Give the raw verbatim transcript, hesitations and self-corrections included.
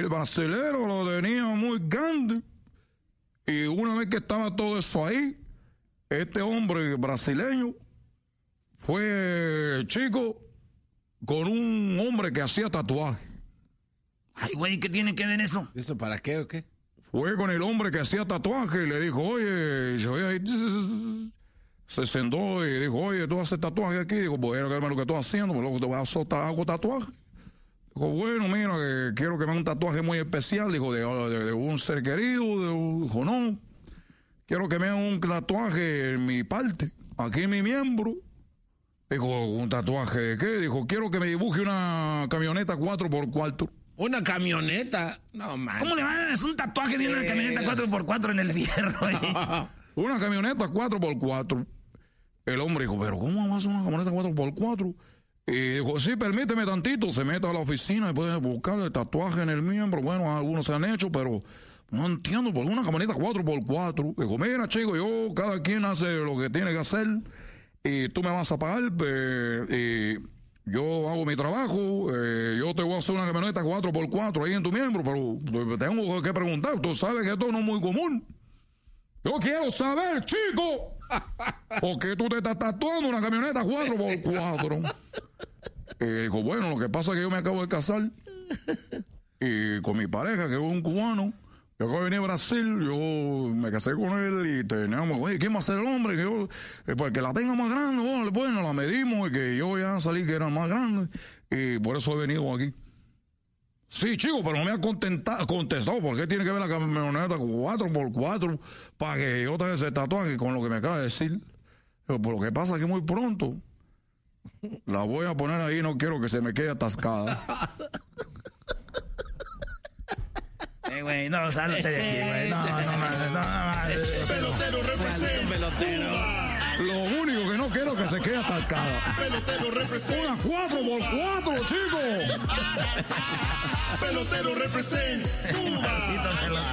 el brasilero lo tenía muy grande. Y una vez que estaba todo eso ahí, este hombre brasileño fue chico con un hombre que hacía tatuaje. Ay, güey, ¿qué tiene que ver eso? ¿Eso para qué o qué? Fue con el hombre que hacía tatuaje y le dijo, oye, y se, oye, se sentó y dijo, oye, tú haces tatuaje aquí. Dijo, bueno, que lo que estoy haciendo, luego te voy a hacer hago tatuaje. Dijo, bueno, mira, que quiero que me haga un tatuaje muy especial. Dijo, de, de, de un ser querido. De, dijo, no, quiero que me haga un tatuaje en mi parte, aquí en mi miembro. Dijo, ¿un tatuaje de qué? Dijo, quiero que me dibuje una camioneta cuatro por cuatro. ¿Una camioneta? No, man. ¿Cómo le van a hacer un tatuaje de una Sí. camioneta cuatro por cuatro en el fierro? Eh? Una camioneta cuatro por cuatro. El hombre dijo, pero ¿cómo vas a hacer una camioneta cuatro por cuatro? Y dijo, sí, permíteme tantito. Se mete a la oficina y puede buscar el tatuaje en el miembro. Bueno, algunos se han hecho, pero no entiendo por qué una camioneta cuatro por cuatro. Dijo, mira, chico, yo, cada quien hace lo que tiene que hacer. Y tú me vas a pagar. Eh, y yo hago mi trabajo. Eh, yo te voy a hacer una camioneta cuatro por cuatro ahí en tu miembro. Pero tengo que preguntar. Tú sabes que esto no es muy común. Yo quiero saber, chico, ¿por qué tú te estás tatuando una camioneta cuatro por cuatro? Y dijo, bueno, lo que pasa es que yo me acabo de casar y con mi pareja, que es un cubano. Yo acabo de venir a Brasil, yo me casé con él y teníamos, oye, ¿quién va a ser el hombre? Que yo, eh, pues que la tenga más grande, bueno, bueno, la medimos y que yo ya salí que era más grande y por eso he venido aquí. Sí, chico, pero no me ha contenta, contestado. ¿Por qué tiene que ver la camioneta cuatro por cuatro para que yo te haga ese tatuaje con lo que me acaba de decir? Pero por lo que pasa es que muy pronto la voy a poner ahí, no quiero que se me quede atascada. Eh, güey, no, salte de aquí, güey. No, no, no, no, no. Pelotero representa. Pelotero. Lo único que no quiero es que se quede atascada. Pelotero representa. Una cuatro por cuatro, chico. Pelotero representa. Cuba.